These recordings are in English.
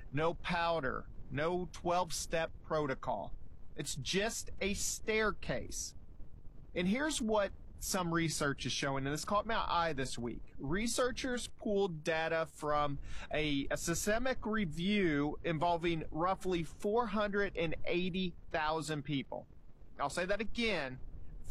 no powder, no 12-step protocol. It's just a staircase. And here's what some research is showing, and this caught my eye this week. Researchers pulled data from a systemic review involving roughly 480,000 people. I'll say that again,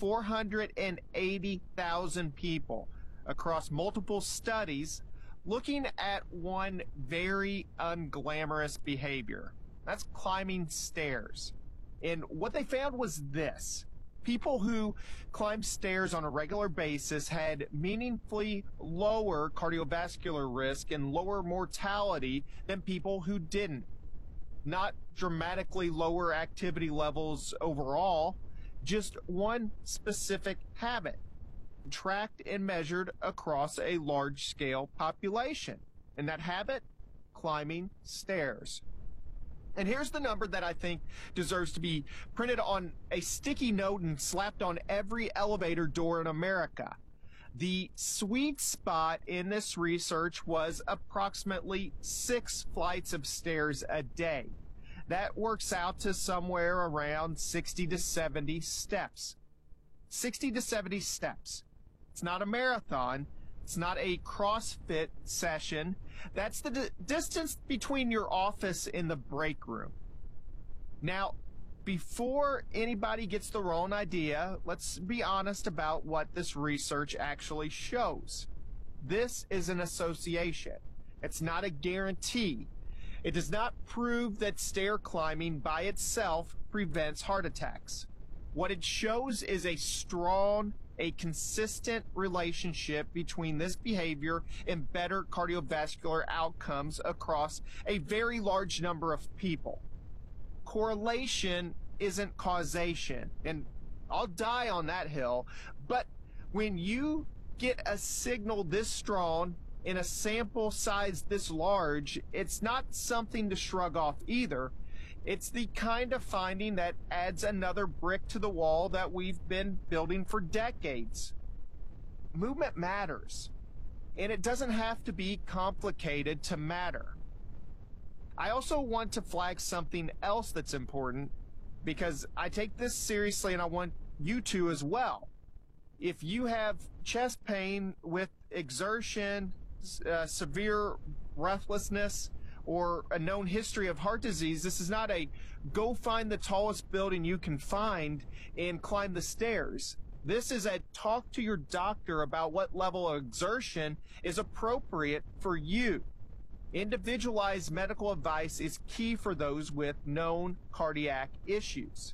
480,000 people across multiple studies looking at one very unglamorous behavior. That's climbing stairs. And what they found was this. People who climbed stairs on a regular basis had meaningfully lower cardiovascular risk and lower mortality than people who didn't. Not dramatically lower activity levels overall, just one specific habit, tracked and measured across a large-scale population. And that habit? Climbing stairs. And here's the number that I think deserves to be printed on a sticky note and slapped on every elevator door in America. The sweet spot in this research was approximately 6 flights of stairs a day. That works out to somewhere around 60 to 70 steps. 60 to 70 steps. It's not a marathon. It's not a CrossFit session. That's the distance between your office and the break room. Now, before anybody gets the wrong idea, let's be honest about what this research actually shows. This is an association. It's not a guarantee. It does not prove that stair climbing by itself prevents heart attacks. What it shows is a strong, a consistent relationship between this behavior and better cardiovascular outcomes across a very large number of people. Correlation isn't causation, and I'll die on that hill, but when you get a signal this strong in a sample size this large, it's not something to shrug off either. It's the kind of finding that adds another brick to the wall that we've been building for decades. Movement matters, and it doesn't have to be complicated to matter. I also want to flag something else that's important, because I take this seriously and I want you to as well. If you have chest pain with exertion, severe breathlessness, or a known history of heart disease, this is not a go find the tallest building you can find and climb the stairs. This is a talk to your doctor about what level of exertion is appropriate for you. Individualized medical advice is key for those with known cardiac issues.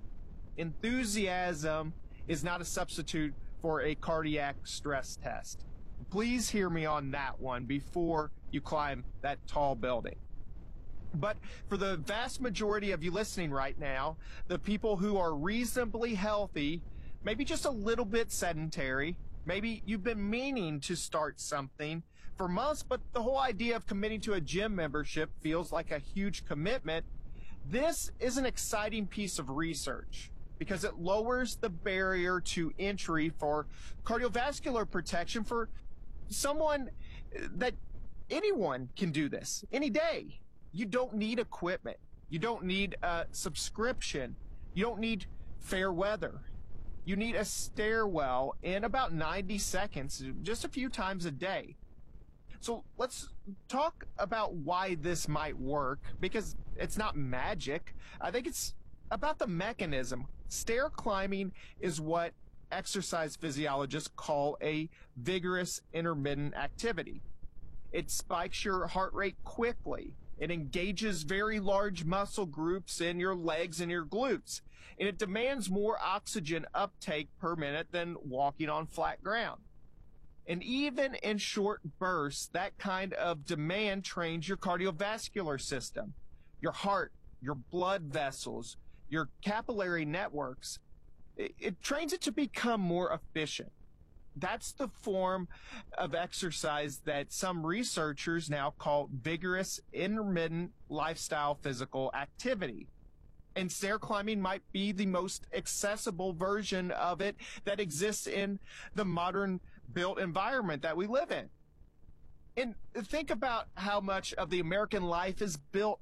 Enthusiasm is not a substitute for a cardiac stress test. Please hear me on that one before you climb that tall building. But for the vast majority of you listening right now, the people who are reasonably healthy, maybe just a little bit sedentary, maybe you've been meaning to start something for months, but the whole idea of committing to a gym membership feels like a huge commitment. This is an exciting piece of research because it lowers the barrier to entry for cardiovascular protection for someone that anyone can do this any day. You don't need equipment. You don't need a subscription. You don't need fair weather. You need a stairwell in about 90 seconds, just a few times a day. So let's talk about why this might work, because it's not magic. I think it's about the mechanism. Stair climbing is what exercise physiologists call a vigorous intermittent activity. It spikes your heart rate quickly. It engages very large muscle groups in your legs and your glutes. And it demands more oxygen uptake per minute than walking on flat ground. And even in short bursts, that kind of demand trains your cardiovascular system, your heart, your blood vessels, your capillary networks. It trains it to become more efficient. That's the form of exercise that some researchers now call vigorous intermittent lifestyle physical activity. And stair climbing might be the most accessible version of it that exists in the modern built environment that we live in. And think about how much of the American life is built